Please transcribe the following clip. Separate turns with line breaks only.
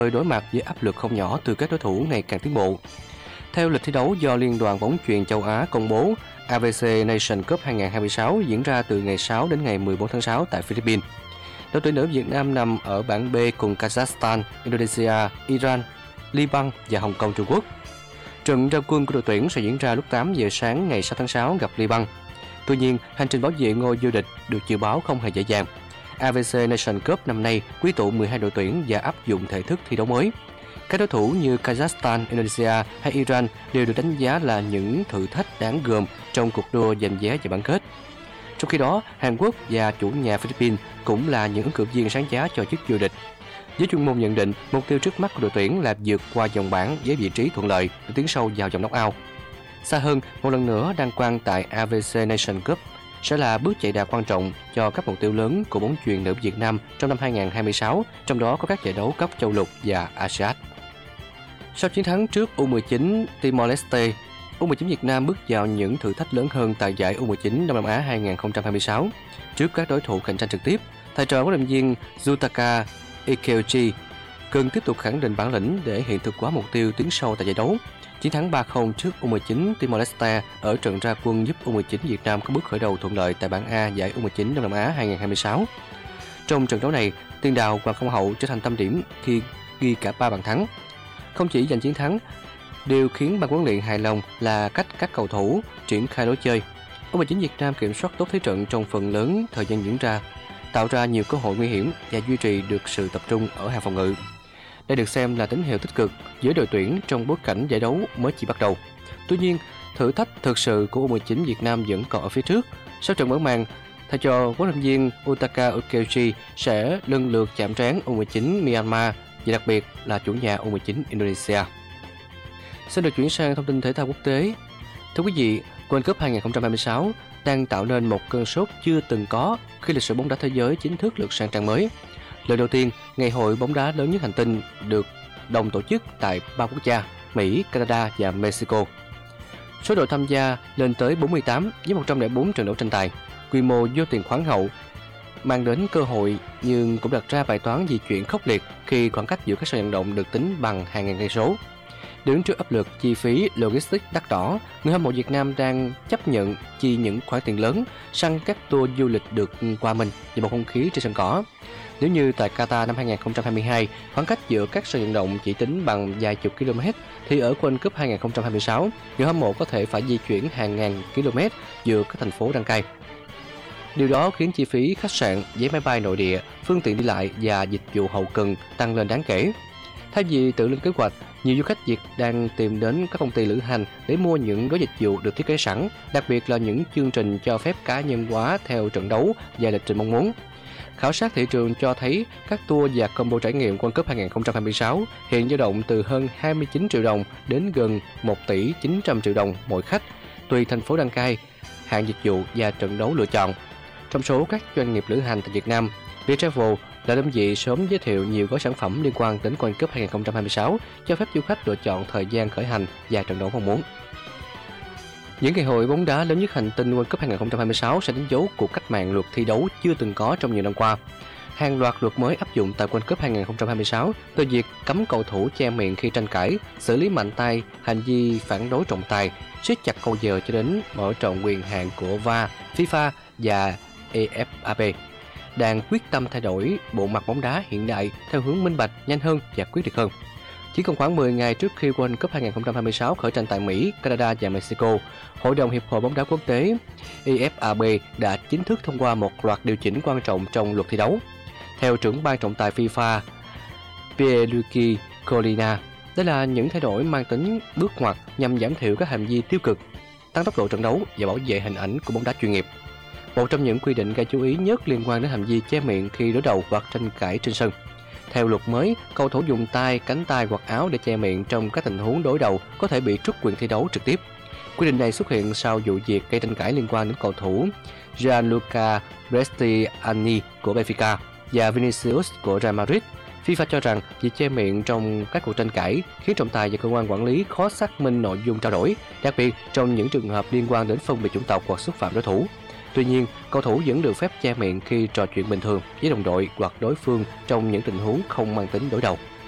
đối mặt với áp lực không nhỏ từ các đối thủ ngày càng tiến bộ. Theo lịch thi đấu do Liên đoàn bóng chuyền châu Á công bố, AVC Nation Cup 2026 diễn ra từ ngày 6 đến ngày 14 tháng 6 tại Philippines. Đội tuyển nữ Việt Nam nằm ở bảng B cùng Kazakhstan, Indonesia, Iran, Liban và Hồng Kông, Trung Quốc. Trận ra quân của đội tuyển sẽ diễn ra lúc 8 giờ sáng ngày 6 tháng 6 gặp Liban. Tuy nhiên, hành trình bảo vệ ngôi vô địch được dự báo không hề dễ dàng. AVC Nation Cup năm nay quy tụ 12 đội tuyển và áp dụng thể thức thi đấu mới. Các đối thủ như Kazakhstan, Indonesia hay Iran đều được đánh giá là những thử thách đáng gờm trong cuộc đua giành vé vào bán kết. Trong khi đó, Hàn Quốc và chủ nhà Philippines cũng là những ứng cử viên sáng giá cho chức vô địch. Giới chuyên môn nhận định mục tiêu trước mắt của đội tuyển là vượt qua vòng bảng với vị trí thuận lợi để tiến sâu vào vòng knock-out. Xa hơn, một lần nữa đăng quang tại AVC Nation Cup sẽ là bước chạy đà quan trọng cho các mục tiêu lớn của bóng chuyền nữ Việt Nam trong năm 2026, trong đó có các giải đấu cấp châu lục và ASEAN. Sau chiến thắng trước U19 Timor-Leste, U19 Việt Nam bước vào những thử thách lớn hơn tại giải U19 Đông Nam Á 2026. Trước các đối thủ cạnh tranh trực tiếp, thầy trò huấn luyện viên Yutaka Ikeuchi cần tiếp tục khẳng định bản lĩnh để hiện thực hóa mục tiêu tiến sâu tại giải đấu. Chiến thắng 3-0 trước U19 Timor-Leste ở trận ra quân giúp U19 Việt Nam có bước khởi đầu thuận lợi tại bảng A giải U19 Đông Nam Á 2026. Trong trận đấu này, tiền đạo Hoàng Công Hậu trở thành tâm điểm khi ghi cả 3 bàn thắng. Không chỉ giành chiến thắng, điều khiến ban huấn luyện hài lòng là cách các cầu thủ triển khai lối chơi. U19 Việt Nam kiểm soát tốt thế trận trong phần lớn thời gian diễn ra, tạo ra nhiều cơ hội nguy hiểm và duy trì được sự tập trung ở hàng phòng ngự. Đây được xem là tín hiệu tích cực với đội tuyển trong bối cảnh giải đấu mới chỉ bắt đầu. Tuy nhiên, thử thách thực sự của U19 Việt Nam vẫn còn ở phía trước. Sau trận mở màn, thầy trò huấn luyện viên Yutaka Ikeuchi sẽ lần lượt chạm trán U19 Myanmar và đặc biệt là chủ nhà U19 Indonesia. Xin được chuyển sang thông tin thể thao quốc tế. Thưa quý vị, World Cup 2026 đang tạo nên một cơn sốt chưa từng có khi lịch sử bóng đá thế giới chính thức lược sang trang mới. Lần đầu tiên, ngày hội bóng đá lớn nhất hành tinh được đồng tổ chức tại 3 quốc gia Mỹ, Canada và Mexico. Số đội tham gia lên tới 48 với 104 trận đấu tranh tài, quy mô vô tiền khoáng hậu, mang đến cơ hội nhưng cũng đặt ra bài toán di chuyển khốc liệt khi khoảng cách giữa các sân vận động được tính bằng hàng ngàn cây số. Đứng trước áp lực chi phí logistics đắt đỏ, người hâm mộ Việt Nam đang chấp nhận chi những khoản tiền lớn săn các tour du lịch được qua mình và bầu không khí trên sân cỏ. Nếu như tại Qatar năm 2022, khoảng cách giữa các sân vận động chỉ tính bằng vài chục km, thì ở World Cup 2026, người hâm mộ có thể phải di chuyển hàng ngàn km giữa các thành phố đăng cai. Điều đó khiến chi phí khách sạn, vé máy bay nội địa, phương tiện đi lại và dịch vụ hậu cần tăng lên đáng kể. Thay vì tự lên kế hoạch, nhiều du khách Việt đang tìm đến các công ty lữ hành để mua những gói dịch vụ được thiết kế sẵn, đặc biệt là những chương trình cho phép cá nhân hóa theo trận đấu và lịch trình mong muốn. Khảo sát thị trường cho thấy các tour và combo trải nghiệm World Cup 2026 hiện dao động từ hơn 29 triệu đồng đến gần 1 tỷ 900 triệu đồng mỗi khách, tùy thành phố đăng cai, hạng dịch vụ và trận đấu lựa chọn. Trong số các doanh nghiệp lữ hành tại Việt Nam, Viettravel là đơn vị sớm giới thiệu nhiều gói sản phẩm liên quan đến World Cup 2026, cho phép du khách lựa chọn thời gian khởi hành và trận đấu mong muốn. Những ngày hội bóng đá lớn nhất hành tinh World Cup 2026 sẽ đánh dấu cuộc cách mạng luật thi đấu chưa từng có trong nhiều năm qua. Hàng loạt luật mới áp dụng tại World Cup 2026, từ việc cấm cầu thủ che miệng khi tranh cãi, xử lý mạnh tay hành vi phản đối trọng tài, siết chặt câu giờ cho đến mở rộng quyền hạn của VAR, FIFA và EFAP, đang quyết tâm thay đổi bộ mặt bóng đá hiện đại theo hướng minh bạch, nhanh hơn và quyết liệt hơn. Chỉ còn khoảng 10 ngày trước khi World Cup 2026 khởi tranh tại Mỹ, Canada và Mexico, Hội đồng Hiệp hội bóng đá quốc tế EFAB đã chính thức thông qua một loạt điều chỉnh quan trọng trong luật thi đấu. Theo trưởng ban trọng tài FIFA Pierluigi Collina, đây là những thay đổi mang tính bước ngoặt nhằm giảm thiểu các hành vi tiêu cực, tăng tốc độ trận đấu và bảo vệ hình ảnh của bóng đá chuyên nghiệp. Một trong những quy định gây chú ý nhất liên quan đến hành vi che miệng khi đối đầu hoặc tranh cãi trên sân. Theo luật mới, cầu thủ dùng tay, cánh tay hoặc áo để che miệng trong các tình huống đối đầu có thể bị trút quyền thi đấu trực tiếp. Quy định này xuất hiện sau vụ việc gây tranh cãi liên quan đến cầu thủ Gianluca Bresciani của Benfica và Vinicius của Real Madrid. FIFA cho rằng việc che miệng trong các cuộc tranh cãi khiến trọng tài và cơ quan quản lý khó xác minh nội dung trao đổi, đặc biệt trong những trường hợp liên quan đến phân biệt chủng tộc hoặc xúc phạm đối thủ. Tuy nhiên, cầu thủ vẫn được phép che miệng khi trò chuyện bình thường với đồng đội hoặc đối phương trong những tình huống không mang tính đối đầu.